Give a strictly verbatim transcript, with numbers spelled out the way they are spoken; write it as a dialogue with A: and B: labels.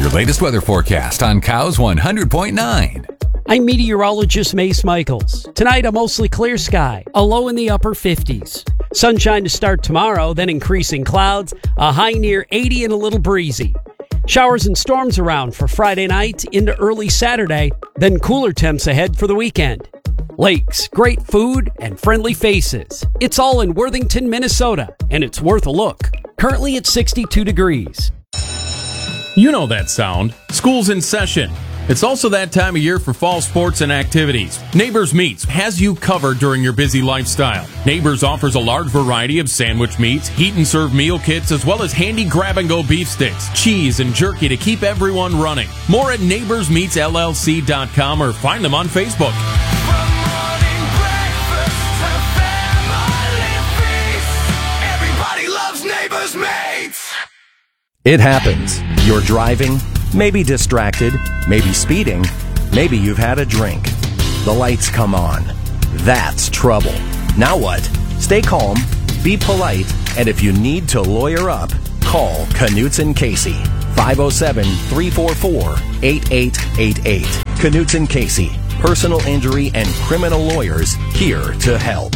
A: your latest weather forecast on Cows one hundred point nine.
B: I'm meteorologist Mace Michaels. Tonight, a mostly clear sky, a low in the upper fifties. Sunshine to start tomorrow, then increasing clouds, a high near eighty and a little breezy. Showers and storms around for Friday night into early Saturday, then cooler temps ahead for the weekend. Lakes, great food, and friendly faces. It's all in Worthington, Minnesota, and it's worth a look. Currently at sixty-two degrees.
C: You know that sound. School's in session. It's also that time of year for fall sports and activities. Neighbors Meats has you covered during your busy lifestyle. Neighbors offers a large variety of sandwich meats, heat and serve meal kits, as well as handy grab-and-go beef sticks, cheese, and jerky to keep everyone running. More at neighbors meats L L C dot com or find them on Facebook.
D: It happens. You're driving, maybe distracted, maybe speeding, maybe you've had a drink. The lights come on. That's trouble. Now what? Stay calm, be polite, and if you need to lawyer up, call Knutson Casey. five oh seven, three four four, eight eight eight eight. Knutson Casey, personal injury and criminal lawyers here to help.